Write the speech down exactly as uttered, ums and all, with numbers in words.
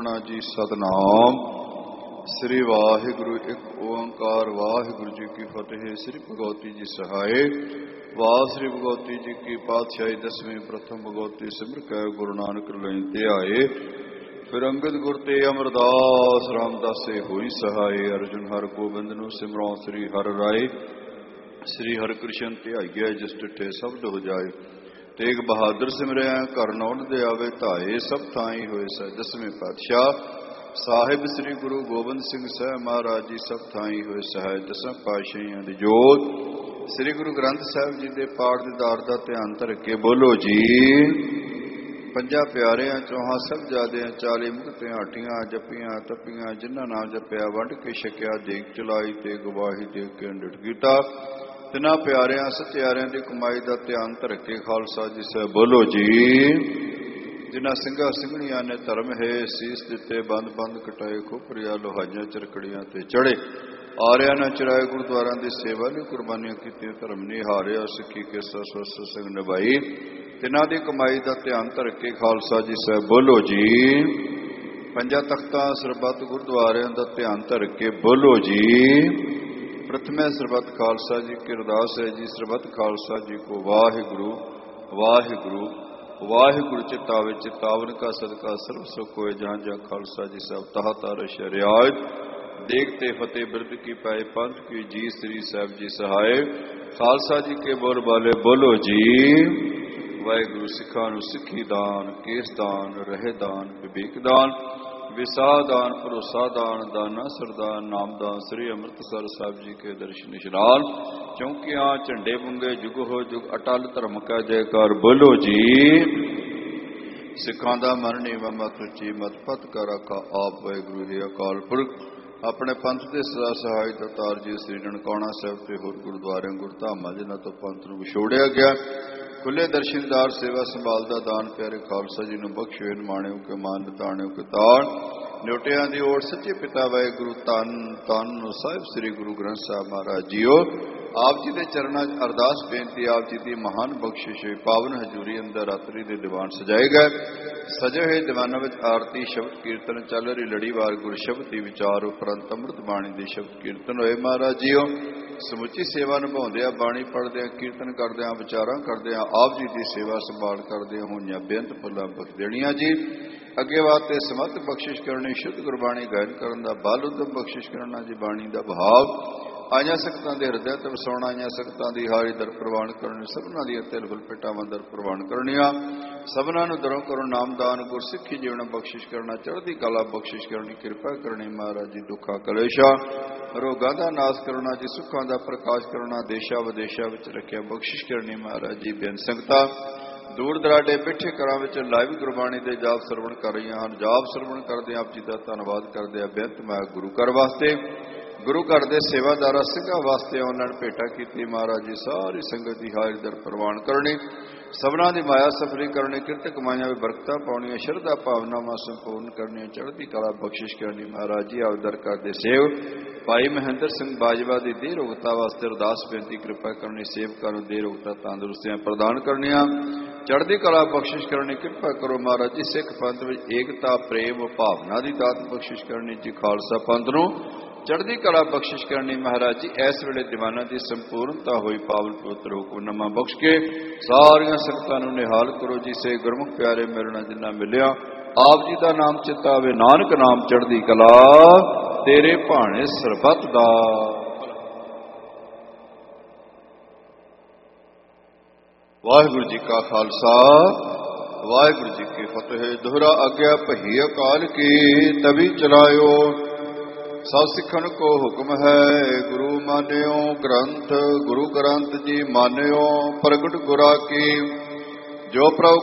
ਕਰਨਾ ਜੀ। ਸਤਨਾਮ ਸ੍ਰੀ ਵਾਹਿਗੁਰੂ ਇੱਕ ਓੰਕਾਰ। ਵਾਹਿਗੁਰੂ ਜੀ ਕੀ ਫਤਿਹ। ਸ੍ਰੀ ਭਗਵਤੀ ਜੀ ਸਹਾਏ। ਵਾਹ ਸ੍ਰੀ ਭਗਵਤੀ ਜੀ ਕੀ ਪਾਤਸ਼ਾਹੀ। ਦਸਵੀਂ ਪ੍ਰਥਮ ਭਗਵਤੀ ਸਿਮਰ ਕੈ ਗੁਰੂ ਨਾਨਕ ਲਈ ਤੇ ਆਏ। ਫਿਰ ਅੰਗਦ ਗੁਰ ਤੇ ਅਮਰਦਾਸ ਰਾਮਦਾਸੇ ਹੋਈ ਸਹਾਏ। ਅਰਜੁਨ ਹਰ ਗੋਬਿੰਦ ਨੂੰ ਸਿਮਰੋ ਸ੍ਰੀ ਹਰਿ ਰਾਏ। ਸ੍ਰੀ ਹਰਿ ਕ੍ਰਿਸ਼ਨ ਧਿਆਈਐ ਜਿਸ ਡਿਠੇ ਸਬਦ ਹੋ ਜਾਏ। ਤੇਗ ਬਹਾਦਰ ਸਿਮਰਿਆ ਘਰ ਨੌਨ ਦੇ ਆਵੇ ਧਾਏ। ਸਭ ਥਾਈ ਹੋਏ ਸਹਿ ਦਸਵੇਂ ਪਾਤਸ਼ਾਹ ਸਾਹਿਬ ਸ੍ਰੀ ਗੁਰੂ ਗੋਬਿੰਦ ਸਿੰਘ ਸਾਹਿਬ ਮਹਾਰਾਜ ਜੀ। ਸਭ ਥਾਈ ਹੋਏ ਸਹਾਇ ਦਸਾਂ ਪਾਤਸ਼ਾਹੀਆਂ ਦੀ ਜੋਤ। ਸ੍ਰੀ ਗੁਰੂ ਗ੍ਰੰਥ ਸਾਹਿਬ ਜੀ ਦੇ ਪਾਠ ਦੇ ਦਾਰ ਦਾ ਧਿਆਨ ਧਰ ਕੇ ਬੋਲੋ ਜੀ। ਪੰਜਾਂ ਪਿਆਰਿਆਂ ਚੌਹਾਂ ਸਾਹਿਬਜ਼ਾਦਿਆਂ ਚਾਲੀ ਮੁਕਤਿਆਂ ਹੱਟੀਆਂ ਜੱਪੀਆਂ ਤੱਪੀਆਂ। ਜਿਨ੍ਹਾਂ ਨਾਮ ਜਪਿਆ ਵੰਡ ਕੇ ਛਕਿਆ ਦੇਗ ਚਲਾਈ ਤੇ ਗਵਾਹੀ ਦੇ ਕੇ ਅੰਡਿਟ ਕੀਤਾ। ਤਿੰਨਾਂ ਪਿਆਰਿਆਂ ਸਤਿਆਰਿਆਂ ਦੀ ਕਮਾਈ ਦਾ ਧਿਆਨ ਧਰ ਕੇ ਖਾਲਸਾ ਜੀ ਸਾਹਿਬ ਬੋਲੋ ਜੀ। ਜਿਨ੍ਹਾਂ ਸਿੰਘਾਂ ਸਿੰਘਣੀਆਂ ਨੇ ਧਰਮ ਹੈ ਸੀਸ ਦਿੱਤੇ ਬੰਦ ਬੰਦ ਕਟਾਏ। ਖੋਪਰੀਆਂ ਲੋਹਾਈਆਂ ਚਰਕੜੀਆਂ ਤੇ ਚੜੇ। ਆਰਿਆਂ ਨੇ ਚਰਾਏ ਗੁਰਦੁਆਰਿਆਂ ਦੀ ਸੇਵਾ ਲਈ ਕੁਰਬਾਨੀਆਂ ਕੀਤੀਆਂ। ਧਰਮ ਨਹੀਂ ਹਾਰਿਆ ਸਿੱਖੀ ਕੇ ਸਸ ਸਿੰਘ ਨਿਭਾਈ। ਤਿੰਨਾਂ ਦੀ ਕਮਾਈ ਦਾ ਧਿਆਨ ਧਰ ਕੇ ਖਾਲਸਾ ਜੀ ਸਾਹਿਬ ਬੋਲੋ ਜੀ। ਪੰਜਾਂ ਤਖਤਾਂ ਸਰਬੱਤ ਗੁਰਦੁਆਰਿਆਂ ਦਾ ਧਿਆਨ ਧਰ ਕੇ ਬੋਲੋ ਜੀ। ਪ੍ਰਥਮੇ ਸਰਬੱਤ ਖਾਲਸਾ ਜੀ ਕੀ ਅਰਦਾਸ ਹੈ ਜੀ। ਸਰਬੱਤ ਖਾਲਸਾ ਜੀ ਕੋ ਵਾਹਿਗੁਰੂ ਵਾਹਿਗੁਰੂ ਵਾਹਿਗੁਰੂ। ਚਿਤਾਵੇ ਚਿਤਾਵਨ ਕਾ ਸਦਕਾ ਸਰਬ ਸੁਖ ਹੋਏ। ਜਹਾਂ ਜਹਾਂ ਖਾਲਸਾ ਜੀ ਸਾਹਿਬ ਤਹਾ ਤਾਰ ਸ਼ਰਿਆਤ। ਦੇਖ ਤੇ ਫਤਿਹ ਬਿਰਦ ਕੀ ਪਾਏ ਪੰਥ ਕੀ ਜੀ। ਸ੍ਰੀ ਸਾਹਿਬ ਜੀ ਸਹਾਏ। ਖਾਲਸਾ ਜੀ ਕੇ ਬੋਲ ਬਾਲੇ ਬੋਲੋ ਜੀ। ਵਾਹਿਗੁਰੂ ਸਿੱਖਾਂ ਨੂੰ ਸਿੱਖੀ ਦਾਨ ਕੇਸ ਦਾਨ ਰਹਿ ਦਾਨ ਵਿਵੇਕ ਦਾਨ ਵਿਸਾਹ ਦਾਨ ਭਰੋਸਾ ਦਾਨ ਦਾਨਾ ਸਰਦਾਨ ਨਾਮਦਾਨ। ਸ੍ਰੀ ਅੰਮ੍ਰਿਤਸਰ ਸਾਹਿਬ ਜੀ ਕੇ ਦਰਸ਼ਨ ਇਸ਼ਨਾਨ। ਚੌਂਕੀਆਂ ਝੰਡੇ ਬੁੰਗੇ ਜੁਗ ਹੋ ਜੁਗ ਅਟਲ ਧਰਮ ਕਾ ਜੈਕਾਰ ਬੋਲੋ ਜੀ। ਸਿੱਖਾਂ ਦਾ ਮਨ ਨੀਵਾਂ ਮਤ ਉੱਚੀ ਮਤ ਪਤ ਕਰ ਰੱਖਾ ਆਪ ਵਾਹਿਗੁਰੂ ਜੀ ਅਕਾਲ ਪੁਰਖ। ਆਪਣੇ ਪੰਥ ਦੇ ਸਦਾ ਸਹਾਇ ਦਤਾਰ ਜੀ ਸ੍ਰੀ ਨਨਕਾਣਾ ਸਾਹਿਬ ਤੇ ਹੋਰ ਗੁਰਦੁਆਰਿਆਂ ਗੁਰਧਾਮਾਂ ਜਿਨ੍ਹਾਂ ਤੋਂ ਪੰਥ ਨੂੰ ਵਿਛੋੜਿਆ ਗਿਆ। ਖੁੱਲੇ ਦਰਸ਼ਨਦਾਰ ਸੇਵਾ ਸੰਭਾਲ ਦਾ ਦਾਨ ਪਿਆਰੇ ਖਾਲਸਾ ਜੀ ਨੂੰ ਬਖਸ਼ੇ। ਮਾਣਿਓ ਕੇ ਮਾਨ ਤਾਣਿਓ ਕੇ ਤਾਣ। ਨਿਉਟਿਆਂ ਦੀ ਓਟ ਸੱਚੇ ਪਿਤਾ ਵਾਹਿਗੁਰੂ ਧੰਨ ਧੰਨ ਸਾਹਿਬ ਸ੍ਰੀ ਗੁਰੂ ਗ੍ਰੰਥ ਸਾਹਿਬ ਮਹਾਰਾਜ ਜੀਓ। ਆਪ ਜੀ ਦੇ ਚਰਨਾਂ 'ਚ ਅਰਦਾਸ ਬੇਨਤੀ। ਆਪ ਜੀ ਦੀ ਮਹਾਨ ਬਖਸ਼ਿਸ਼ ਹੋਈ ਪਾਵਨ ਹਜ਼ੂਰੀ ਅੰਦਰ ਰਾਤਰੀ ਦੇ ਦੀਵਾਨ ਸਜਾਏ ਗਏ। ਸਜੇ ਹੋਏ ਦੀਵਾਨਾਂ ਵਿੱਚ ਆਰਤੀ ਸ਼ਬਦ ਕੀਰਤਨ ਚੱਲ ਰਹੀ ਲੜੀਵਾਰ ਗੁਰ ਸ਼ਬਦ ਦੀ ਵਿਚਾਰ ਉਪਰੰਤ ਅੰਮ੍ਰਿਤ ਬਾਣੀ ਦੇ ਸ਼ਬਦ ਕੀਰਤਨ ਹੋਏ। ਮਹਾਰਾਜ ਜੀਓ ਸਮੁੱਚੀ ਸੇਵਾ ਨਿਭਾਉਂਦਿਆਂ ਬਾਣੀ ਪੜ੍ਹਦਿਆਂ ਕੀਰਤਨ ਕਰਦਿਆਂ ਵਿਚਾਰਾਂ ਕਰਦਿਆਂ ਆਪ ਜੀ ਦੀ ਸੇਵਾ ਸੰਭਾਲ ਕਰਦਿਆਂ ਹੋਈਆਂ ਬੇਅੰਤ ਫੁੱਲਾਂ ਬਖਸ਼ ਦੇਣੀਆਂ ਜੀ। ਅੱਗੇ ਵਾਸਤੇ ਸਮਤ ਬਖਸ਼ਿਸ਼ ਕਰਨੀ ਸ਼ੁੱਧ ਗੁਰਬਾਣੀ ਗਾਇਨ ਕਰਨ ਦਾ ਬਲ ਉਦਮ ਬਖਸ਼ਿਸ਼ ਕਰਨਾ ਜੀ। ਬਾਣੀ ਦਾ ਭਾਵ ਆਈਆਂ ਸਖਤਾਂ ਦੇ ਹਿਰਦਿਆਂ ਤੇ ਵਸਾਉਣਾ। ਆਈਆਂ ਸਖਤਾਂ ਦੀ ਹਾਰੀ ਦਰ ਪ੍ਰਵਾਨ ਕਰਨੀ। ਸਭਨਾਂ ਦੀਆਂ ਤਿਲ ਫੁਲ ਭੇਟਾਵਾਂ ਦਰ ਪ੍ਰਵਾਨ ਕਰਨੀਆਂ। ਸਭਨਾਂ ਨੂੰ ਦਰੋਂ ਕਰੋ ਨਾਮਦਾਨ ਗੁਰ ਸਿੱਖੀ ਜੀਵਨ ਬਖਸ਼ਿਸ਼ ਕਰਨਾ। ਚੜ੍ਹਦੀ ਕਲਾ ਬਖਸ਼ਿਸ਼ ਕਰਨੀ। ਕਿਰਪਾ ਕਰਨੀ ਮਹਾਰਾਜ ਜੀ। ਦੁੱਖਾਂ ਕਲੇਸ਼ਾਂ ਰੋਗਾਂ ਦਾ ਨਾਸ਼ ਕਰਨਾ ਜੀ। ਸੁੱਖਾਂ ਦਾ ਪ੍ਰਕਾਸ਼ ਕਰਨਾ। ਦੇਸ਼ਾਂ ਵਿਦੇਸ਼ਾਂ ਵਿੱਚ ਰੱਖਿਆ ਬਖਸ਼ਿਸ਼ ਕਰਨੀ ਮਹਾਰਾਜ ਜੀ। ਬੇਨ ਸੰਗਤਾਂ ਦੂਰ ਦਰਾਡੇ ਬੈਠੇ ਘਰਾਂ ਵਿੱਚ ਲਾਈਵ ਗੁਰਬਾਣੀ ਦੇ ਜਾਪ ਸਰਵਣ ਕਰ ਰਹੀਆਂ ਹਨ। ਜਾਪ ਸਰਵਣ ਕਰਦੇ ਆਪ ਜੀ ਦਾ ਧੰਨਵਾਦ ਕਰਦੇ ਆ। ਬੇਨਤ ਮੈਂ ਗੁਰੂ ਘਰ ਵਾਸਤੇ ਗੁਰੂ ਘਰ ਦੇ ਸੇਵਾਦਾਰਾਂ ਸਿੰਘਾਂ ਵਾਸਤੇ ਆਨਲਾਈਨ ਭੇਟਾ ਕੀਤੀ। ਮਹਾਰਾਜ ਜੀ ਸਾਰੀ ਸੰਗਤ ਦੀ ਹਾਜ਼ਰੀ ਦਰ ਪ੍ਰਵਾਨ ਕਰਨੀ। ਸਭਨਾਂ ਦੀ ਮਾਇਆ ਸਫਰੀ ਕਰਨੀ। ਕਿਰਤ ਕਮਾਈਆਂ ਵਿੱਚ ਬਰਕਤਾਂ ਪਾਉਣੀਆਂ। ਸ਼ਰਧਾ ਭਾਵਨਾਵਾਂ ਸੰਪੂਰਨ ਕਰਨੀਆਂ। ਚੜ੍ਹਦੀ ਕਲਾ ਬਖਸ਼ਿਸ਼ ਕਰਨੀ ਮਹਾਰਾਜ ਜੀ। ਆਪ ਦਰ ਕਰਦੇ ਸੇਵ ਭਾਈ ਮਹਿੰਦਰ ਸਿੰਘ ਬਾਜਵਾ ਦੀ ਦੇਹ ਰੋਗਤਾ ਵਾਸਤੇ ਅਰਦਾਸ ਬੇਨਤੀ ਕਿਰਪਾ ਕਰਨੀ। ਸੇਵਕਾਂ ਨੂੰ ਦੇਹ ਰੋਗਤਾ ਤੰਦਰੁਸਤੀਆਂ ਪ੍ਰਦਾਨ ਕਰਨੀਆਂ। ਚੜ੍ਹਦੀ ਕਲਾ ਬਖਸ਼ਿਸ਼ ਕਰਨੀ। ਕਿਰਪਾ ਕਰੋ ਮਹਾਰਾਜ ਜੀ। ਸਿੱਖ ਪੰਥ ਵਿੱਚ ਏਕਤਾ ਪ੍ਰੇਮ ਭਾਵਨਾ ਦੀ ਦਾਤ ਬਖਸ਼ਿਸ਼ ਕਰਨੀ ਜੀ। ਖਾਲਸਾ ਪੰਥ ਨੂੰ ਚੜ੍ਹਦੀ ਕਲਾ ਬਖਸ਼ਿਸ਼ ਕਰਨੀ ਮਹਾਰਾਜ ਜੀ। ਇਸ ਵੇਲੇ ਦੀਵਾਨਾਂ ਦੀ ਸੰਪੂਰਨਤਾ ਹੋਈ ਪਾਵਨ ਪਵਿੱਤਰ ਹੁਕਮਨਾਮਾ ਬਖਸ਼ ਕੇ ਸਾਰੀਆਂ ਸੰਗਤਾਂ ਨੂੰ ਨਿਹਾਲ ਕਰੋ ਜੀ। ਸੇ ਗੁਰਮੁਖ ਪਿਆਰੇ ਮਿਲਣਾ ਜਿੰਨਾ ਮਿਲਿਆ ਆਪ ਜੀ ਦਾ ਨਾਮ ਚਿਤਾਵੇ। ਨਾਨਕ ਨਾਮ ਚੜ੍ਹਦੀ ਕਲਾ ਤੇਰੇ ਭਾਣੇ ਸਰਬੱਤ ਦਾ। ਵਾਹਿਗੁਰੂ ਜੀ ਕਾ ਖਾਲਸਾ ਵਾਹਿਗੁਰੂ ਜੀ ਕੀ ਫਤਿਹ। ਦੋਹਰਾ ਆਗਿਆ ਭਈ ਅਕਾਲ ਕੀ ਤਵੀ ਚਲਾਇਓ। ਸਭ ਸਿੱਖਣ ਕੋ ਹੁਕਮ ਹੈ ਗੁਰੂ ਮਾਨਿਓ ਗ੍ਰੰਥ। ਗੁਰੂ ਗ੍ਰੰਥ ਜੀ ਮਾਨਿਓ ਪ੍ਰਗਟ ਗੁਰਾ ਕੀ। ਜੋ ਪ੍ਰਭ